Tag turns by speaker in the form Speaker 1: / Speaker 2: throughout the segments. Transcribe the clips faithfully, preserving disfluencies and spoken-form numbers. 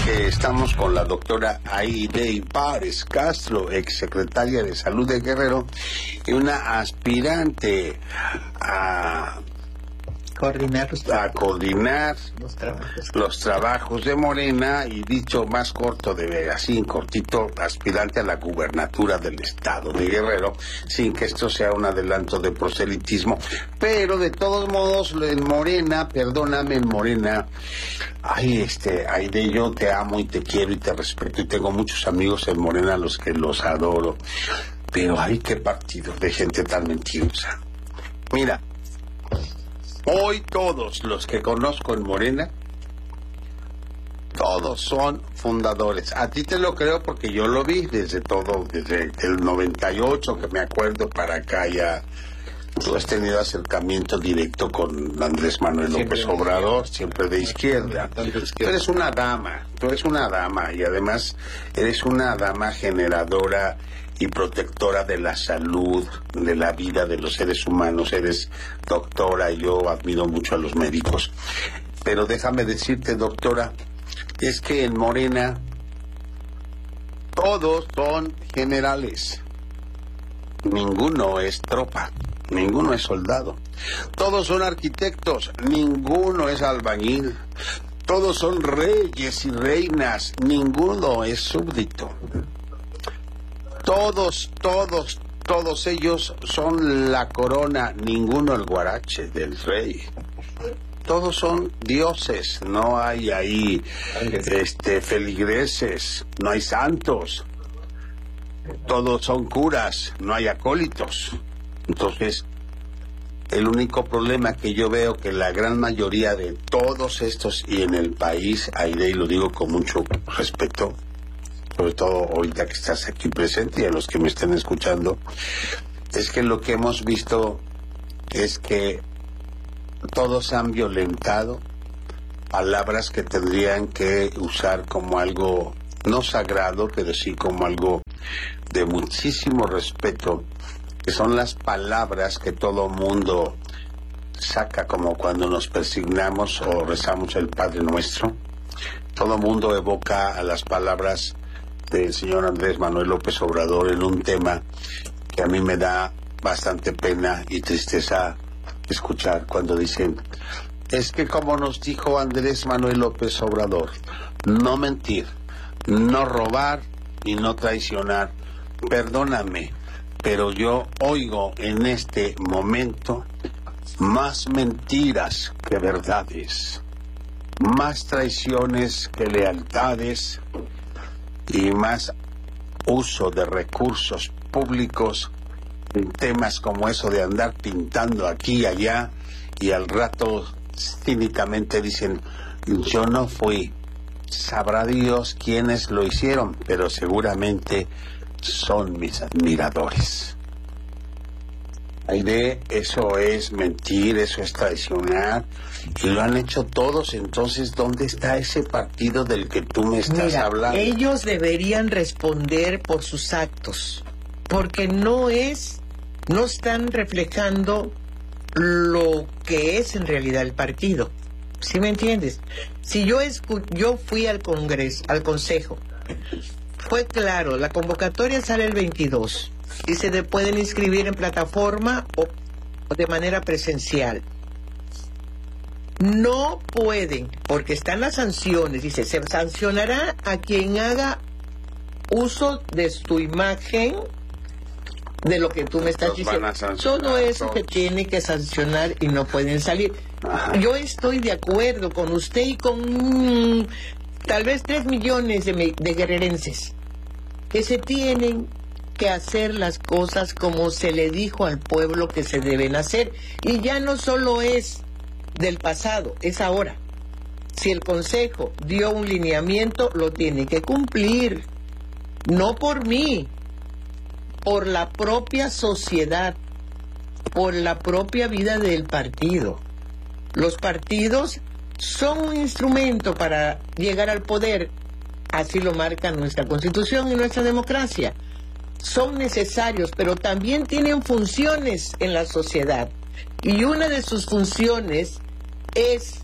Speaker 1: que estamos con la doctora Aide Páez Castro, exsecretaria de Salud de Guerrero, y una aspirante a
Speaker 2: coordinar los,
Speaker 1: a coordinar
Speaker 2: los trabajos.
Speaker 1: los trabajos de Morena, y dicho más corto, de así en cortito, aspirante a la gubernatura del estado de Guerrero, sin que esto sea un adelanto de proselitismo, pero de todos modos en Morena, perdóname, en Morena, ay, este, Aide, yo te amo y te quiero y te respeto y tengo muchos amigos en Morena a los que los adoro, pero ay, qué partido de gente tan mentirosa. Mira, hoy todos los que conozco en Morena, todos son fundadores. A ti te lo creo porque yo lo vi desde todo, desde el noventa y ocho, que me acuerdo, para acá ya. Tú has tenido acercamiento directo con Andrés Manuel López Obrador, siempre de izquierda. Tú eres una dama, tú eres una dama y además eres una dama generadora y protectora de la salud, de la vida de los seres humanos. Eres doctora y yo admiro mucho a los médicos. Pero déjame decirte, doctora, es que en Morena todos son generales. Ninguno es tropa, ninguno es soldado. Todos son arquitectos, ninguno es albañil. Todos son reyes y reinas, ninguno es súbdito. Todos, todos, todos ellos son la corona, ninguno el guarache del rey. Todos son dioses, no hay ahí este feligreses, no hay santos. Todos son curas, no hay acólitos. Entonces, el único problema que yo veo que la gran mayoría de todos estos, y en el país, Aide, y lo digo con mucho respeto, sobre todo ahorita que estás aquí presente y a los que me estén escuchando, es que lo que hemos visto es que todos han violentado palabras que tendrían que usar como algo no sagrado, pero sí como algo de muchísimo respeto, que son las palabras que todo mundo saca como cuando nos persignamos o rezamos el Padre Nuestro. Todo mundo evoca a las palabras del señor Andrés Manuel López Obrador en un tema que a mí me da bastante pena y tristeza escuchar cuando dicen, es que como nos dijo Andrés Manuel López Obrador, no mentir, no robar y no traicionar. Perdóname, pero yo oigo en este momento más mentiras que verdades, más traiciones que lealtades y más uso de recursos públicos en temas como eso de andar pintando aquí y allá, y al rato cínicamente dicen, yo no fui. Sabrá Dios quiénes lo hicieron, pero seguramente son mis admiradores. Aide, eso es mentir, eso es traicionar, y lo han hecho todos. Entonces, ¿dónde está ese partido del que tú me estás
Speaker 2: Mira,
Speaker 1: hablando?
Speaker 2: Ellos deberían responder por sus actos, porque no es, no están reflejando lo que es en realidad el partido. ¿Sí me entiendes? Si yo escu yo fui al Congreso, al Consejo, fue claro, la convocatoria sale el veintidós y se de, pueden inscribir en plataforma o, o de manera presencial. No pueden, porque están las sanciones, dice, se sancionará a quien haga uso de tu imagen, de lo que tú me estás diciendo. Todo eso que tiene que sancionar y no pueden salir. Ajá. Yo estoy de acuerdo con usted y con mmm, tal vez tres millones de, de guerrerenses que se tienen que hacer las cosas como se le dijo al pueblo que se deben hacer. Y ya no solo es del pasado, es ahora. Si el Consejo dio un lineamiento, lo tiene que cumplir. No por mí, por la propia sociedad, por la propia vida del partido. Los partidos son un instrumento para llegar al poder, así lo marca nuestra Constitución y nuestra democracia. Son necesarios, pero también tienen funciones en la sociedad. Y una de sus funciones es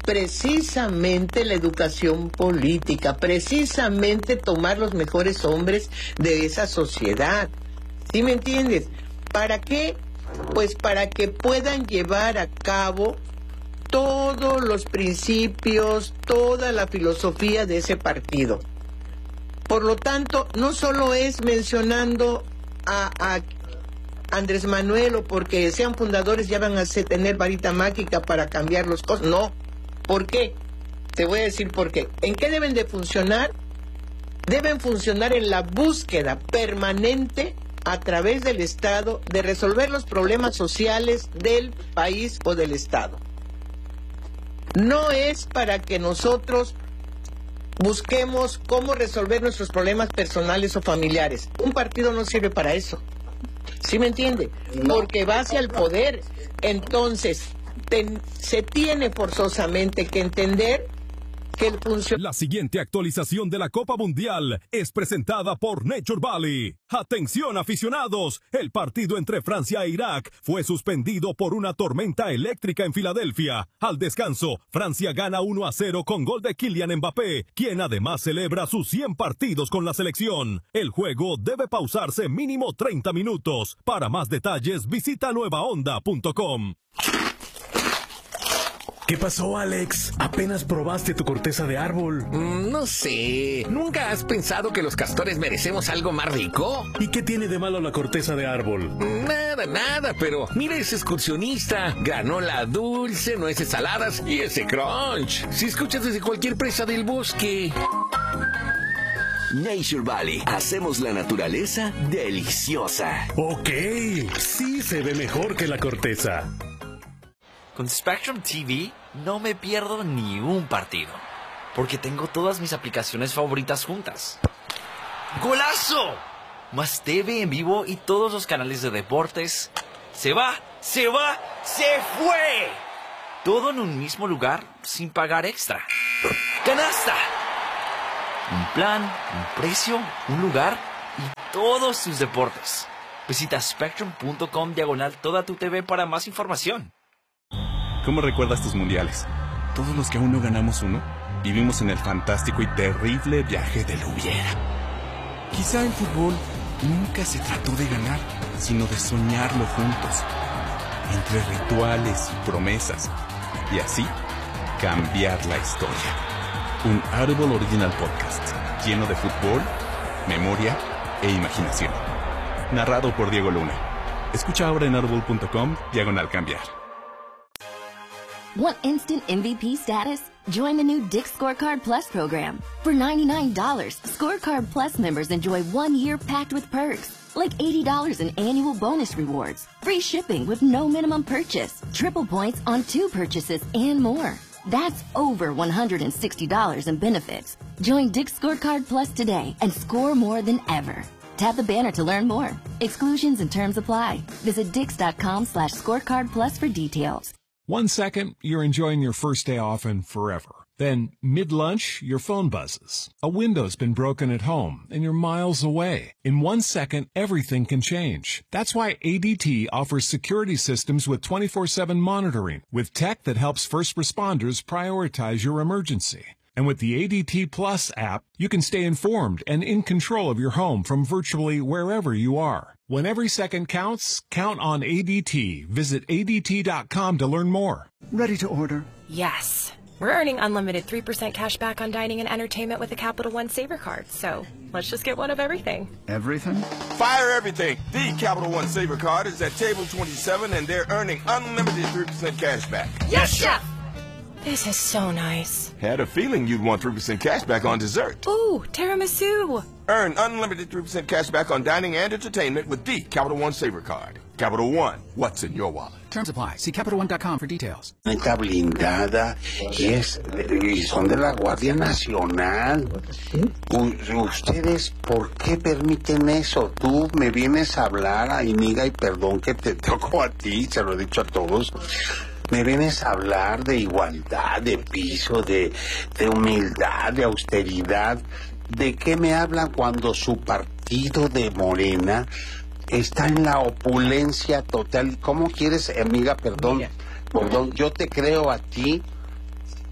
Speaker 2: precisamente la educación política, precisamente tomar los mejores hombres de esa sociedad. ¿Sí me entiendes? ¿Para qué? Pues para que puedan llevar a cabo todos los principios, toda la filosofía de ese partido. Por lo tanto, no solo es mencionando a, a Andrés Manuel o porque sean fundadores ya van a tener varita mágica para cambiar las cosas. No. ¿Por qué? Te voy a decir por qué. ¿En qué deben de funcionar? Deben funcionar en la búsqueda permanente a través del Estado de resolver los problemas sociales del país o del Estado. No es para que nosotros busquemos cómo resolver nuestros problemas personales o familiares. Un partido no sirve para eso. ¿Sí me entiende? Porque va hacia el poder. Entonces, ten, se tiene forzosamente que entender que el funcio...
Speaker 3: La siguiente actualización de la Copa Mundial es presentada por Nature Valley. ¡Atención, aficionados! El partido entre Francia e Irak fue suspendido por una tormenta eléctrica en Filadelfia. Al descanso, Francia gana uno a cero con gol de Kylian Mbappé, quien además celebra sus cien partidos con la selección. El juego debe pausarse mínimo treinta minutos. Para más detalles, visita nueva onda punto com.
Speaker 4: ¿Qué pasó, Alex? ¿Apenas probaste tu corteza de árbol?
Speaker 5: Mm, no sé. ¿Nunca has pensado que los castores merecemos algo más rico?
Speaker 4: ¿Y qué tiene de malo la corteza de árbol?
Speaker 5: Nada, nada, pero mira ese excursionista. Granola dulce, nueces saladas y ese crunch. Si escuchas desde cualquier presa del bosque.
Speaker 6: Nature Valley. Hacemos la naturaleza deliciosa.
Speaker 4: Ok, sí se ve mejor que la corteza.
Speaker 7: Con Spectrum T V no me pierdo ni un partido, porque tengo todas mis aplicaciones favoritas juntas. ¡Golazo! Más T V en vivo y todos los canales de deportes. ¡Se va! ¡Se va! ¡Se fue! Todo en un mismo lugar sin pagar extra. ¡Canasta! Un plan, un precio, un lugar y todos tus deportes. Visita spectrum punto com diagonal toda tu T V para más información.
Speaker 8: ¿Cómo recuerdas tus mundiales? Todos los que aún no ganamos uno, vivimos en el fantástico y terrible viaje del hubiera. Quizá el fútbol nunca se trató de ganar, sino de soñarlo juntos, entre rituales y promesas, y así cambiar la historia. Un Audible Original Podcast, lleno de fútbol, memoria e imaginación. Narrado por Diego Luna. Escucha ahora en audible punto com, diagonal cambiar.
Speaker 9: Want instant M V P status? Join the new Dick's Scorecard Plus program. For ninety-nine dollars, Scorecard Plus members enjoy one year packed with perks, like eighty dollars in annual bonus rewards, free shipping with no minimum purchase, triple points on two purchases, and more. That's over one hundred sixty dollars in benefits. Join Dick's Scorecard Plus today and score more than ever. Tap the banner to learn more. Exclusions and terms apply. Visit dix.com slash scorecard plus for details.
Speaker 10: One second, you're enjoying your first day off and forever. Then, mid-lunch, your phone buzzes. A window's been broken at home, and you're miles away. In one second, everything can change. That's why A D T offers security systems with twenty-four seven monitoring, with tech that helps first responders prioritize your emergency. And with the A D T Plus app, you can stay informed and in control of your home from virtually wherever you are. When every second counts, count on A D T. Visit A D T dot com to learn more.
Speaker 11: Ready to order?
Speaker 12: Yes. We're earning unlimited three percent cash back on dining and entertainment with a Capital One Saver card. So let's just get one of everything.
Speaker 11: Everything?
Speaker 13: Fire everything. The Capital One Saver card is at table twenty-seven, and they're earning unlimited three percent cash back.
Speaker 12: Yes, Chef! This is so nice.
Speaker 13: Had a feeling you'd want three percent cash back on dessert.
Speaker 12: Ooh, tiramisu.
Speaker 13: Earn unlimited three percent cash back on dining and entertainment with the Capital One Saver card. Capital One, what's in your wallet?
Speaker 11: Terms apply. See Capital One dot com for details.
Speaker 1: Está blindada y, es, y son de la Guardia Nacional. U, ¿Ustedes por qué permiten eso? Tú me vienes a hablar, amiga, y perdón que te toco a ti, se lo he dicho a todos. Me vienes a hablar de igualdad, de piso, de, de humildad, de austeridad. ¿De qué me hablan cuando su partido de Morena está en la opulencia total? ¿Cómo quieres, amiga, perdón, perdón, yo te creo a ti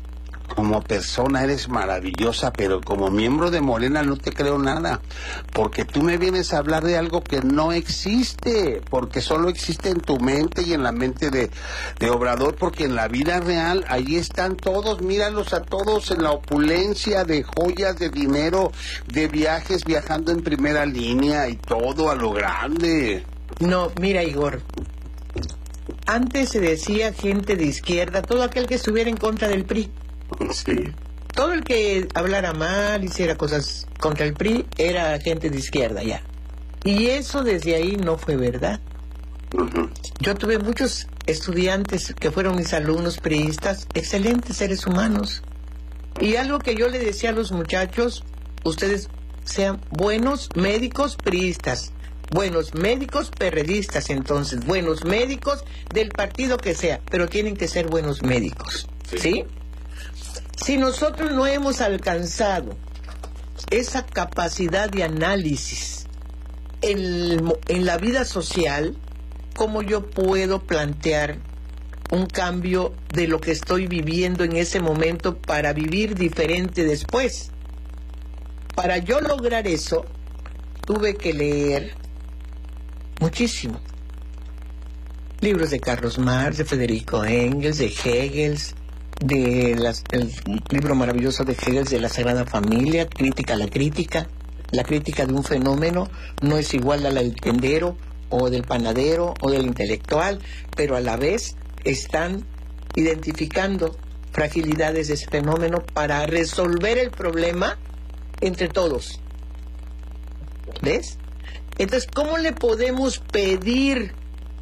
Speaker 1: como persona eres maravillosa, pero como miembro de Morena no te creo nada, porque tú me vienes a hablar de algo que no existe, porque solo existe en tu mente y en la mente de, de Obrador, porque en la vida real ahí están todos, míralos a todos en la opulencia de joyas, de dinero, de viajes, viajando en primera línea y todo a lo grande.
Speaker 2: No, mira, Igor, antes se decía gente de izquierda, todo aquel que estuviera en contra del P R I.
Speaker 1: Sí.
Speaker 2: Todo el que hablara mal, hiciera cosas contra el P R I, era gente de izquierda ya. Y eso desde ahí no fue verdad. Uh-huh. Yo tuve muchos estudiantes que fueron mis alumnos priistas, excelentes seres humanos. Y algo que yo le decía a los muchachos, ustedes sean buenos médicos priistas, buenos médicos perredistas, entonces, buenos médicos del partido que sea, pero tienen que ser buenos médicos, ¿sí? ¿Sí? Si nosotros no hemos alcanzado esa capacidad de análisis en, en la vida social, ¿cómo yo puedo plantear un cambio de lo que estoy viviendo en ese momento para vivir diferente después? Para yo lograr eso, tuve que leer muchísimo. Libros de Carlos Marx, de Federico Engels, de Hegel, de las, el libro maravilloso de Hegel de la Sagrada Familia, Crítica a la Crítica. La crítica de un fenómeno no es igual a la del tendero o del panadero o del intelectual, pero a la vez están identificando fragilidades de ese fenómeno para resolver el problema entre todos. ¿Ves? Entonces, ¿cómo le podemos pedir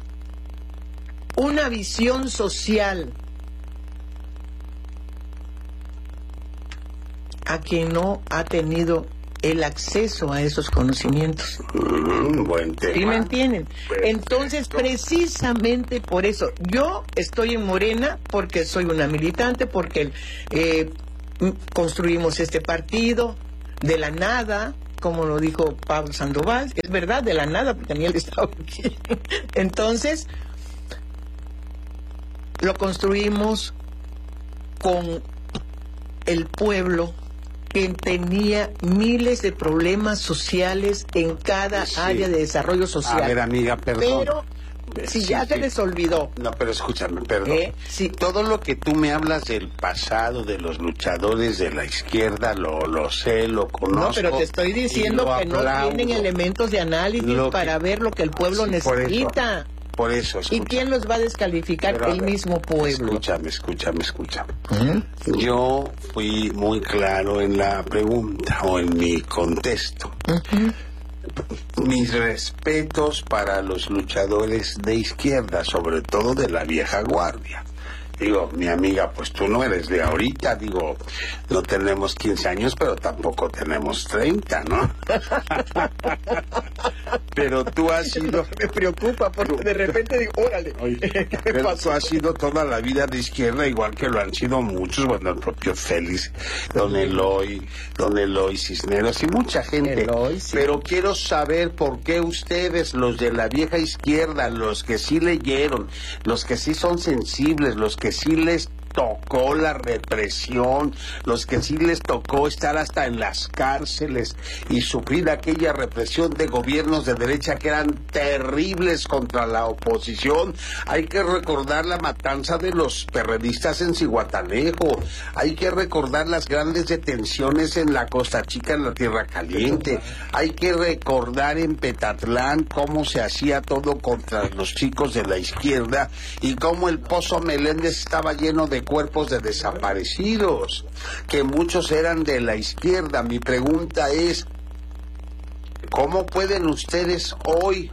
Speaker 2: una visión social a quien no ha tenido el acceso a esos conocimientos?
Speaker 1: Mm, buen tema.
Speaker 2: ¿Sí me entienden?
Speaker 1: Perfecto.
Speaker 2: Entonces, precisamente por eso, yo estoy en Morena porque soy una militante, porque eh, construimos este partido de la nada, como lo dijo Pablo Sandoval, es verdad, de la nada, porque ni él estaba aquí. Entonces, lo construimos con el pueblo que tenía miles de problemas sociales en cada sí. área de desarrollo social.
Speaker 1: A ver, amiga, perdón.
Speaker 2: Pero si
Speaker 1: sí,
Speaker 2: ya
Speaker 1: sí.
Speaker 2: se les olvidó.
Speaker 1: No, pero escúchame, perdón.
Speaker 2: ¿Eh? Sí.
Speaker 1: Todo lo que tú me hablas del pasado, de los luchadores de la izquierda, lo, lo sé, lo conozco.
Speaker 2: No, pero te estoy diciendo que
Speaker 1: aplaudo.
Speaker 2: No tienen elementos de análisis
Speaker 1: lo
Speaker 2: para
Speaker 1: que...
Speaker 2: ver lo que el pueblo
Speaker 1: sí,
Speaker 2: necesita.
Speaker 1: Por eso, escucha.
Speaker 2: ¿Y quién los va a descalificar?
Speaker 1: Pero, a
Speaker 2: el
Speaker 1: ver,
Speaker 2: mismo pueblo.
Speaker 1: Escúchame, escúchame, escúchame.
Speaker 2: ¿Mm?
Speaker 1: Yo fui muy claro en la pregunta o en mi contexto. Uh-huh. Mis respetos para los luchadores de izquierda, sobre todo de la vieja guardia. Digo, mi amiga, pues tú no eres de ahorita, digo, no tenemos quince años, pero tampoco tenemos treinta, ¿no? Pero tú has sido...
Speaker 2: Me preocupa porque de repente digo, órale,
Speaker 1: Oye,
Speaker 2: ¿qué me
Speaker 1: pero
Speaker 2: pasó?
Speaker 1: tú has sido toda la vida de izquierda, igual que lo han sido muchos, bueno, el propio Félix, don Eloy, don Eloy Cisneros y mucha gente.
Speaker 2: Eloy, sí.
Speaker 1: Pero quiero saber por qué ustedes, los de la vieja izquierda, los que sí leyeron, los que sí son sensibles, los que sí les tocó la represión, los que sí les tocó estar hasta en las cárceles y sufrir aquella represión de gobiernos de derecha que eran terribles contra la oposición. Hay que recordar la matanza de los perredistas en Zihuatanejo, hay que recordar las grandes detenciones en la Costa Chica, en la Tierra Caliente, hay que recordar en Petatlán cómo se hacía todo contra los chicos de la izquierda y cómo el Pozo Meléndez estaba lleno de cuerpos de desaparecidos, que muchos eran de la izquierda. Mi pregunta es, ¿cómo pueden ustedes hoy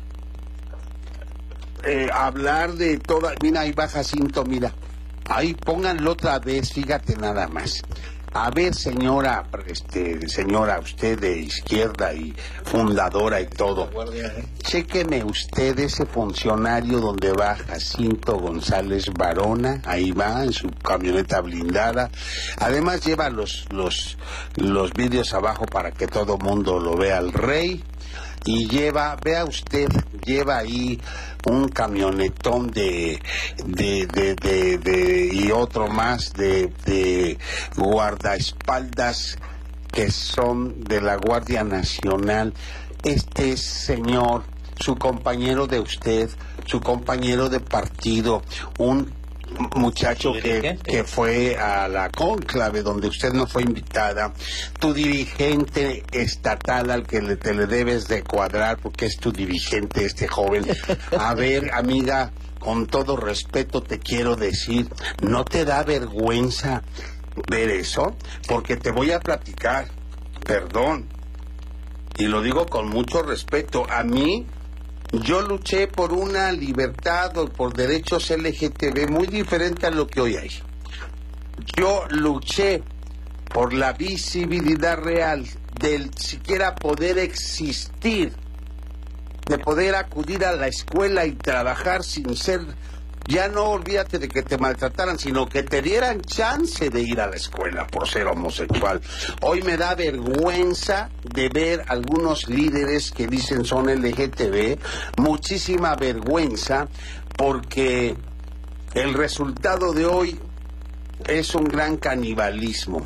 Speaker 1: eh, hablar de toda... Mira, ahí va Jacinto, mira, ahí pónganlo otra vez, fíjate nada más. A ver, señora, este, señora, usted de izquierda y fundadora y todo, chéqueme usted ese funcionario donde va Jacinto González Varona, ahí va, en su camioneta blindada. Además lleva los, los, los vídeos abajo para que todo mundo lo vea al rey. y lleva, vea usted, lleva ahí un camionetón de, de, de, de, de y otro más de, de guardaespaldas que son de la Guardia Nacional. Este señor, su compañero de usted, su compañero de partido, un muchacho que, que fue a la cónclave donde usted no fue invitada, tu dirigente estatal al que le, te le debes de cuadrar porque es tu dirigente este joven. A ver, amiga, con todo respeto te quiero decir, ¿no te da vergüenza ver eso? Porque te voy a platicar, perdón, y lo digo con mucho respeto, a mí yo luché por una libertad o por derechos L G T B muy diferente a lo que hoy hay. Yo luché por la visibilidad real del siquiera poder existir, de poder acudir a la escuela y trabajar sin ser, ya no olvídate de que te maltrataran, sino que te dieran chance de ir a la escuela por ser homosexual. Hoy me da vergüenza de ver algunos líderes que dicen son L G T B, muchísima vergüenza, porque el resultado de hoy es un gran canibalismo,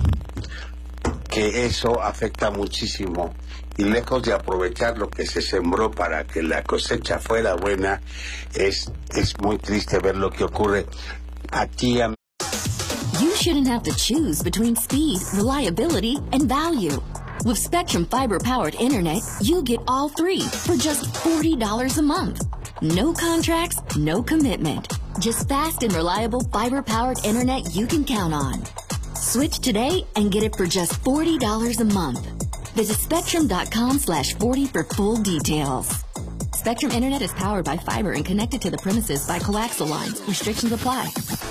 Speaker 1: que eso afecta muchísimo. Y lejos de aprovechar lo que se sembró para que la cosecha fuera buena, es, es muy triste ver lo que ocurre aquí. A...
Speaker 9: You shouldn't have to choose between speed, reliability, and value. With Spectrum fiber-powered internet, you get all three for just forty dollars a month. No contracts, no commitment. Just fast and reliable fiber-powered internet you can count on. Switch today and get it for just forty dollars a month. Visit spectrum.com slash 40 for full details. Spectrum Internet is powered by fiber and connected to the premises by coaxial lines. Restrictions apply.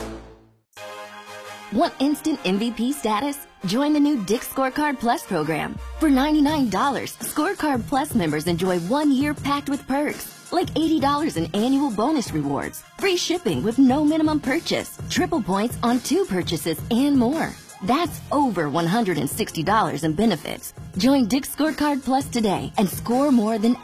Speaker 9: Want instant M V P status? Join the new Dick Scorecard Plus program. For ninety-nine dollars, Scorecard Plus members enjoy one year packed with perks, like eighty dollars in annual bonus rewards, free shipping with no minimum purchase, triple points on two purchases, and more. That's over one hundred sixty dollars in benefits. Join Dick Scorecard Plus today and score more than